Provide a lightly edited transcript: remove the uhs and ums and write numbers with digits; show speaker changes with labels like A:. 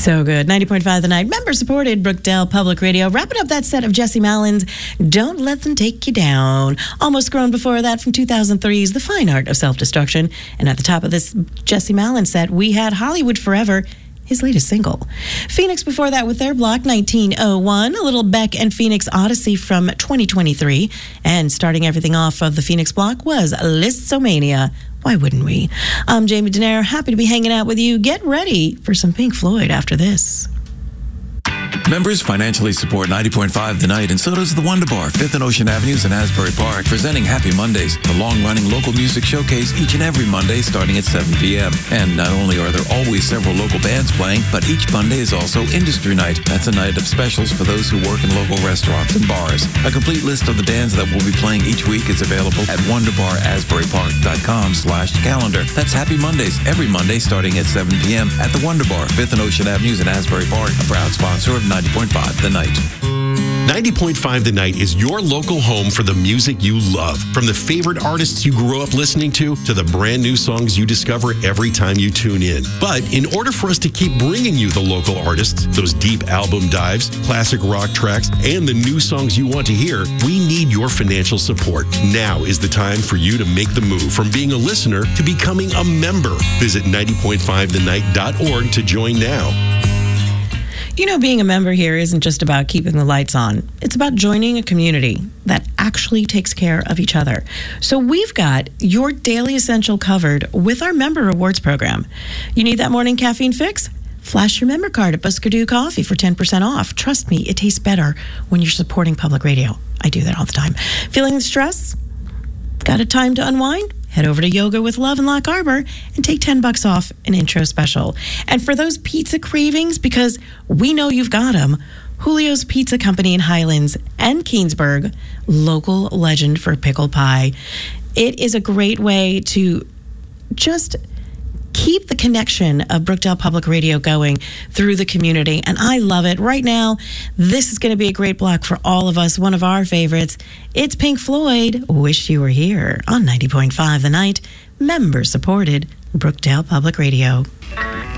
A: So good. 90.5 The Night, member-supported Brookdale Public Radio. Wrapping up that set of Jesse Malins, Don't Let Them Take You Down. Almost Grown before that from 2003's The Fine Art of Self-Destruction. And at the top of this Jesse Malin set, we had Hollywood Forever, his latest single. Phoenix before that with their block, 1901. A little Beck and Phoenix Odyssey from 2023. And starting everything off of the Phoenix block was Listomania. Why wouldn't we? I'm Jamie Denaro, happy to be hanging out with you. Get ready for some Pink Floyd after this.
B: Members financially support 90.5 The Night, and so does the Wonder Bar, 5th and Ocean Avenues in Asbury Park, presenting Happy Mondays, the long-running local music showcase each and every Monday starting at 7 p.m. And not only are there always several local bands playing, but each Monday is also Industry Night. That's a night of specials for those who work in local restaurants and bars. A complete list of the bands that will be playing each week is available at wonderbarasburypark.com/calendar. That's Happy Mondays, every Monday starting at 7 p.m. at the Wonder Bar, 5th and Ocean Avenues in Asbury Park, a proud sponsor of 90.5 The Night.
C: 90.5 The Night is your local home for the music you love. From the favorite artists you grew up listening to the brand new songs you discover every time you tune in. But in order for us to keep bringing you the local artists, those deep album dives, classic rock tracks, and the new songs you want to hear, we need your financial support. Now is the time for you to make the move from being a listener to becoming a member. Visit 90.5thenight.org to join now.
A: You know, being a member here isn't just about keeping the lights on. It's about joining a community that actually takes care of each other. So we've got your daily essential covered with our member rewards program. You need that morning caffeine fix? Flash your member card at Buskadoo Coffee for 10% off. Trust me, it tastes better when you're supporting public radio. I do that all the time. Feeling the stress? Got a time to unwind? Head over to Yoga with Love in Lock Harbor and take $10 off an intro special. And for those pizza cravings, because we know you've got them, Julio's Pizza Company in Highlands and Keansburg, local legend for pickle pie. It is a great way to just keep the connection of Brookdale Public Radio going through the community, and I love it. Right now, this is going to be a great block for all of us, one of our favorites. It's Pink Floyd, Wish You Were Here, on 90.5 The Night, member-supported Brookdale Public Radio.